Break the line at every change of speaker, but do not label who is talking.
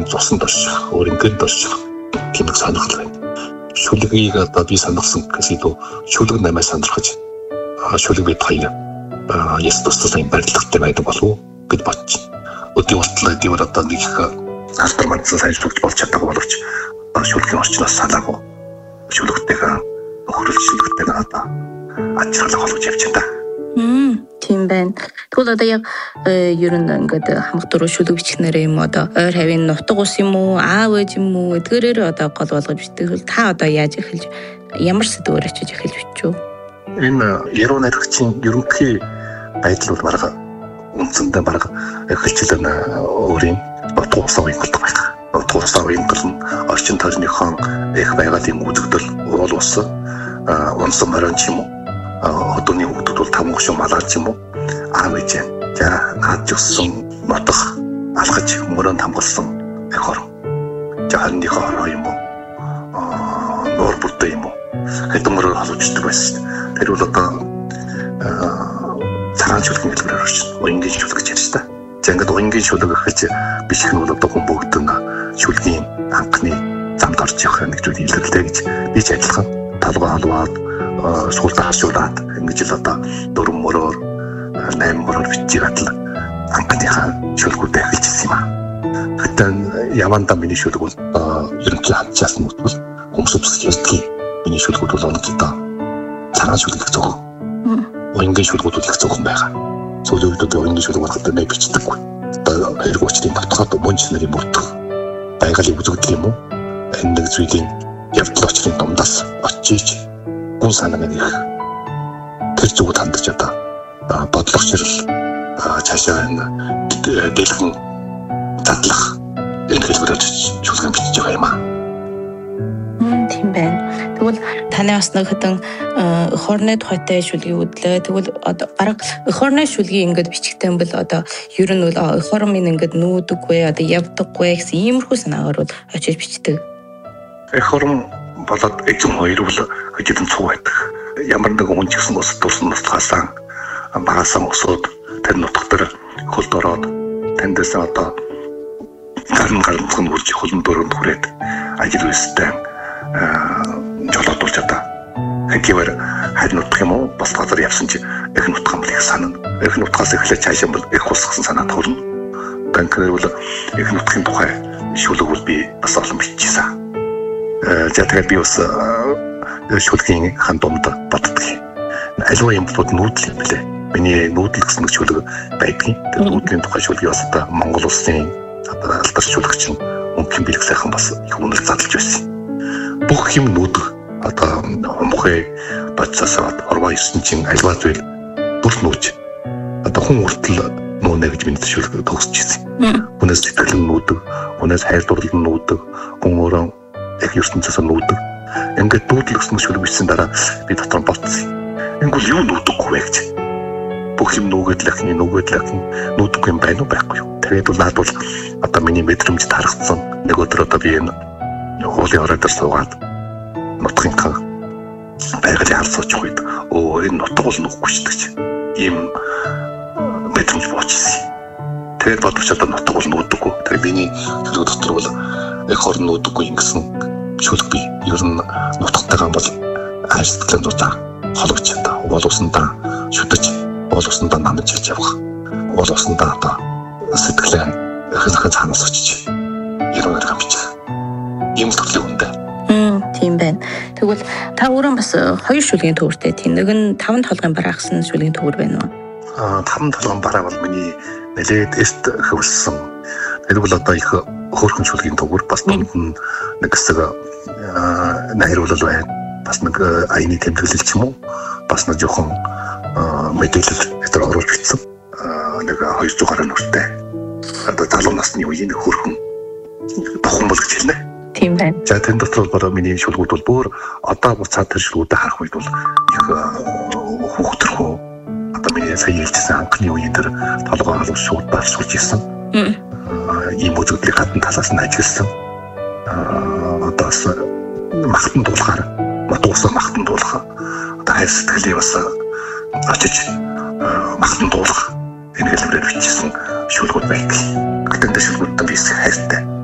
цусан дорчих, өөрөнгөнд дорчих гэмэг сонирхол байна. Шүлгийг одоо би сонирхсон гэсэн дөө шүлэг намайг сонирхож шүлэг бид хоёр Есүс тустай барилгатай байдаг болов уу гэж бодчих. Өдний уртлаа дивэр одоо нэг их алдар мандсан сайжруулж болж чадаагүй боловч шүлгийн орчноос салаагүй шүлэгтэйгээ хөрөлчлөгтэйгээ одоо ажиглах болгож явж байна.
Тийм байна. Тэгвэл одоо яг ер нь ингээд хамт дөрөв шүлэг бичгнэрээ юм одоо ойр хавийн нутаг ус юм уу, аав ээж юм уу эдгээрээ одоо гол болгож бичдэг. Та одоо яаж эхэлж ямар сэдвээр очиж эхэлж бичв?
Энэ яруу найрагчийн ерөнхий байдал бол бараг үндсэндээ бараг эхэлчлэн өөрийн нутаг усаа уянгалдаг байх. Нутаг усаа уянгал нь орчин тойрныхон их байгалийн үзэгдэл уул ус унсан морин ч юм уу одооний хүмүүс бол тамга шум малаач юм уу аав ээж наад ёсон нотох алхаж мөрөнд хамгалсан их орон жаанныхоо ороо юм уу нуур бүрдээ юм уу хэдэн мөрөөр халуучдаг байсан. Тэр бол одоо цагаан шүлгийн хэлбэрээр орчин уянгийн шүлэг гэж ярьж та. За ингээд уянгийн шүлэг гэж бичих нь бол одоо хүн бүгдэн шүлгийн анхны замд орж явах нэг зүйл илэрлээ гэж би ч адилхан талбай халууад суултаа хашуулаад ингэж л одоо 4 мөрөөр 8 мөрөөр бичиж гадал анхныхаа шүлгүүдээ эхэлчихсэн юм аа. Гэтэ явандаа миний шүлэг бол ерөнхий хадчаас нь бол өмсөж ярьдаг. Миний шүлгүүд бол онцтой цагаан шүлэг зөв. Уянгийн шүлгүүд бол зөвхөн байгаа. Сүүлийн үед уянгийн шүлэг барахад нэг бичдэггүй. Одоо хэрэг учрын батгаад мөнч нарын мөрдөх байгалийн үзэгдэл юм уу? Энэ нэг зүйлийн явдал учрын дундаас очиж гүн санааг нэг тэр зүгт хандаж одоо бодлого чирэл цаашаа дэлгэн задлах энэ хэлбэрээр шүлгэн бичиж байгаа юм аа.
Тийм байна. Тэгвэл таны бас нэг хэдэн хорны тухайтай шүлгийг үдлээ. Тэгвэл одоо бараг хорны шүлгийг ингээд бичгтэн бол одоо ер нь бол хорм ингээд нүүдэггүй одоо явдаггүй гэсэн иймэрхүү санаагаар бол очиж бичдэг.
Хорм болоод эзэн хоёр бол хэдэн цуг байдаг. Ямар нэгэн хүн ч гэсэн ус дурсан нутгаасаа багасаа өсөөд тэр нутг дээр хөлд ороод тэндээс одоо гарамцхан үржих хөлн дөрөнд хүрээд ажил үйлстэй жолоодуулж одоо хэдийгээр хайр нутг юм уу бас газар явсан чи их нутг юм их санана. Их нутгаас эхлээд цаашаа бол их усгсан санаа төрнө. Банкэр бол их нутгийн тухай шүлэг бол би бас олон биччихсэн. За тэгээд би бас шүлгийн хан дунд боддог. Аливаа юм бол нүүдэл юм лээ. Миний нүүдэл гэсэн нэг шүлэг байдгийн. Тэр нүүдлийн тухай шүлгийг бас одоо Монгол улсын одоо алдар шүлэгч нь мөнгөний бэлэг сайхан бас их үнэр задлж байсан. Бүх юм нүүдэх одоо мөхөө бацсаад орвоо 9 чин альва зүйл бүр нүүж одоо хүн хүртэл нүүнэ гэж миний шүлэг төгсөж ирсэн. Хүнээс сэтгэл нүүдэх, хүнээс хайр дурлал нүүдэх, хүн өөрөө их ертөнцөөс нүүдэх. Ингээд нүүдэл гэсэн шүлэг бичсэн дараа би дотор бодсон. Ингүүл юу нүүдэхгүй вэ гэж. Бүх юм нүгэд лахны нүүдэхгүй юм байна уу байхгүй юу. Тэгээд бол наад бол одоо миний мэдрэмж тархсан. Нэг өдөр одоо би энэ хуулийн орой дээр суугаад нутгийнхаа байгалийн хал суучих үед энэ нутаг бол нүхгүй ч гэж ийм мэдрэмж боочсон. Тэгээд бодвч одоо нутаг бол нүүдэггүй. Тэгээд миний төлөв дотор бол их хорн нүүдэггүй ингэсэн шүлэг би ер нь нутгатайгаа бол хайрцагтай дутаа холбож чадаа. Уул усандаа шүтэж, уул усандаа намж хийж явах. Уул усандаа одоо сэтгэлээ эхлэхэд цаанаас очиж яруу найраг бичих. Ийм төрлийн үндэ.
Тийм байна. Тэгвэл та өөрөө бас 2 шүлгийн төвөртэй тийм нэг нь 5 толгойн бараагсан шүлгийн төвөр байна уу?
5 толгойн бараа бол миний нэлээд эст хөвлөсөн. Тэр бол одоо их хөөрхөн шүлгийн төвөр бас дунд нь нэг хэсэг найруулал байна. Бас нэг аяны тэмдэглэл ч юм уу. Бас нэг жоохон мэдээлэл гэтэр оруулж бичсэн. Нэг 200 гаруй нүртэй. Одоо залуу насны үеийн хөөрхөн давхан бол гэж хэлнэ.
Тийм байна.
За тэр дотор бол миний шүлгүүд бол бүр одоо буцаад тэр шүлгүүдэд харах үед бол их хүүхдэрхүү одоо миний сая хэлсэн анхны үеийн тэр толгой халуус шууд барьсуулж ирсэн. Ийм үзэгдлийн гадна талаас нь ажилласан. Одоос махтан дуулахаар матуусаа махтан дуулах. Одоо хайр сэтгэлээ бас очиж махтан дуулах энэ хэлбэрээр бичсэн шүлгүүд байдаг. Гэтэн тэр шүлгүүд би хайртай.